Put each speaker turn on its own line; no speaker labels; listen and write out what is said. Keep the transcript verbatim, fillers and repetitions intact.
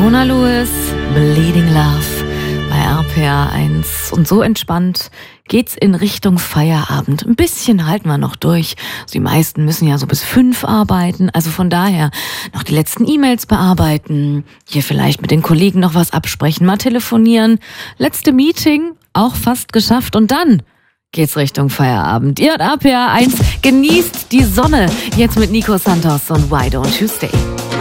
Leona Lewis, Bleeding Love bei R P R eins. Und so entspannt geht's in Richtung Feierabend. Ein bisschen halten wir noch durch. Die meisten müssen ja so bis fünf arbeiten. Also von daher noch die letzten E-Mails bearbeiten. Hier vielleicht mit den Kollegen noch was absprechen, mal telefonieren. Letzte Meeting, auch fast geschafft. Und dann geht's Richtung Feierabend. Ihr hört R P R eins, genießt die Sonne. Jetzt mit Nico Santos und Why Don't You Stay.